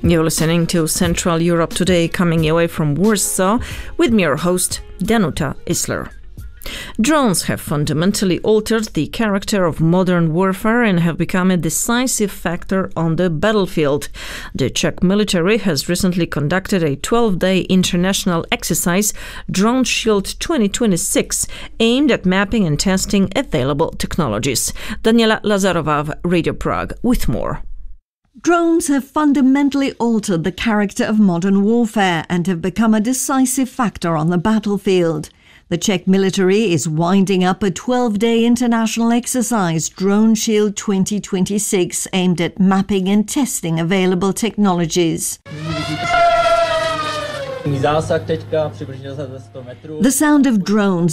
You're listening to Central Europe Today, coming away from Warsaw, with me, your host, Danuta Isler. Drones have fundamentally altered the character of modern warfare and have become a decisive factor on the battlefield. The Czech military has recently conducted a 12-day international exercise, Drone Shield 2026, aimed at mapping and testing available technologies. Daniela Lazarova of Radio Prague with more. Drones have fundamentally altered the character of modern warfare and have become a decisive factor on the battlefield. The Czech military is winding up a 12-day international exercise, Drone Shield 2026, aimed at mapping and testing available technologies. The sound of drones